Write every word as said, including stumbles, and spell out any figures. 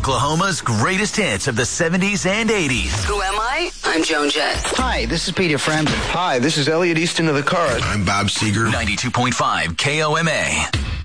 Oklahoma's greatest hits of the seventies and eighties. Who am I? I'm Joan Jett. Hi, this is Peter Frampton. Hi, this is Elliot Easton of the Cars. I'm Bob Seger. ninety-two point five K O M A.